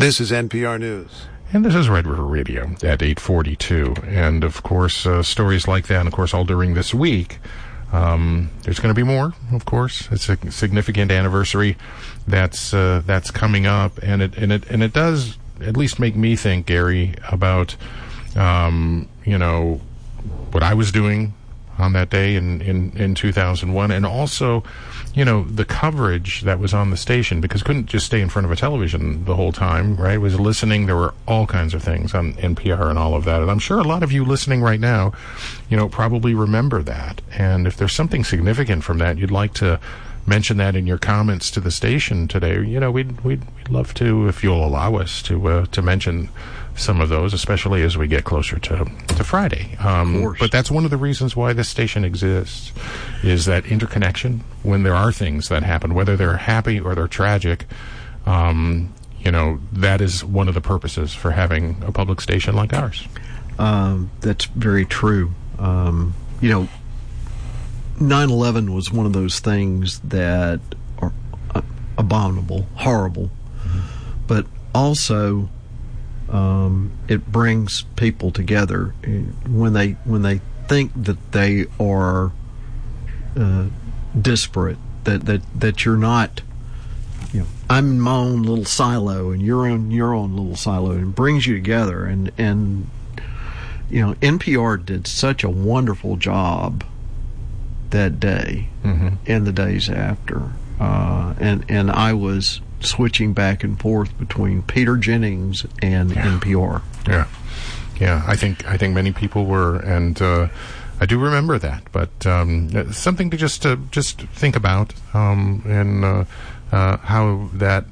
This is NPR News. And this is Red River Radio at 8:42. And, of course, stories like that, and, of course, all during this week. There's going to be more, of course. It's a significant anniversary that's coming up. And it does at least make me think, Gary, about, what I was doing on that day in 2001, and also, the coverage that was on the station, because couldn't just stay in front of a television the whole time, right? Was listening. There were all kinds of things on NPR and all of that. And I'm sure a lot of you listening right now, probably remember that. And if there's something significant from that, you'd like to mention that in your comments to the station today. We'd love to, if you'll allow us to mention some of those, especially as we get closer to Friday. Of course. But that's one of the reasons why this station exists, is that interconnection when there are things that happen, whether they're happy or they're tragic. That is one of the purposes for having a public station like ours. That's very true. 9/11 was one of those things that are abominable, horrible, but also it brings people together when they think that they are disparate, that you're not. I'm in my own little silo, and you're in your own little silo, and it brings you together. And NPR did such a wonderful job that day and the days after, and I was switching back and forth between Peter Jennings and NPR. Yeah. I think many people were, and I do remember that. But something to just think about, and how that